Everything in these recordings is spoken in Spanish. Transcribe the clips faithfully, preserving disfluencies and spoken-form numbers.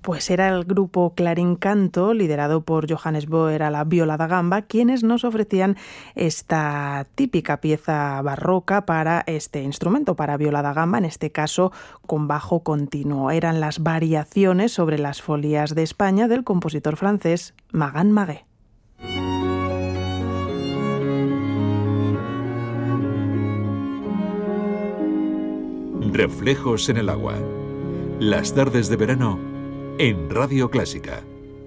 Pues era el grupo Clarín Canto, liderado por Johannes Boer a la viola da gamba, quienes nos ofrecían esta típica pieza barroca para este instrumento, para viola da gamba, en este caso con bajo continuo. Eran las variaciones sobre las Folias de España del compositor francés Magan Magué. Reflejos en el agua. Las tardes de verano en Radio Clásica.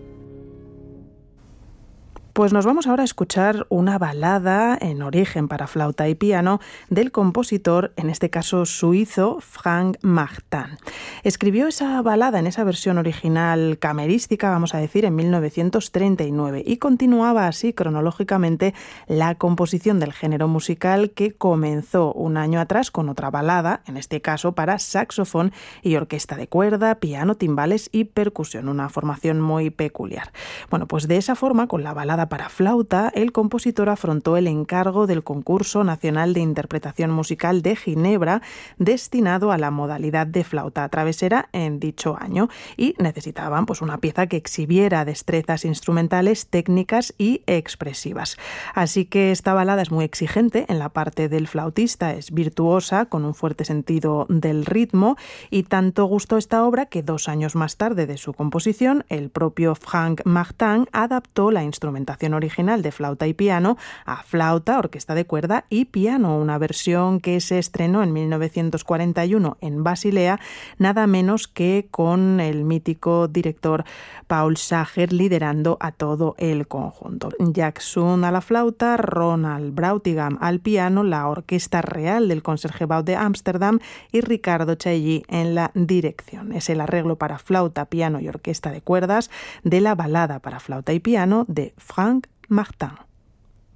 Pues nos vamos ahora a escuchar una balada en origen para flauta y piano del compositor, en este caso suizo, Frank Martin. Escribió esa balada en esa versión original camerística, vamos a decir, en mil novecientos treinta y nueve, y continuaba así cronológicamente la composición del género musical, que comenzó un año atrás con otra balada, en este caso para saxofón y orquesta de cuerda, piano, timbales y percusión, una formación muy peculiar. Bueno, pues de esa forma, con la balada para flauta, el compositor afrontó el encargo del Concurso Nacional de Interpretación Musical de Ginebra, destinado a la modalidad de flauta travesera en dicho año, y necesitaban pues una pieza que exhibiera destrezas instrumentales, técnicas y expresivas. Así que esta balada es muy exigente en la parte del flautista, es virtuosa, con un fuerte sentido del ritmo, y tanto gustó esta obra que dos años más tarde de su composición, el propio Frank Martin adaptó la instrumentación original de flauta y piano a flauta, orquesta de cuerda y piano, una versión que se estrenó en mil novecientos cuarenta y uno en Basilea, nada menos que con el mítico director Paul Sager liderando a todo el conjunto. Jack Soon a la flauta, Ronald Brautigam al piano, la Orquesta Real del Concertgebouw de Ámsterdam y Ricardo Chailly en la dirección. Es el arreglo para flauta, piano y orquesta de cuerdas de la balada para flauta y piano de Frank Martin.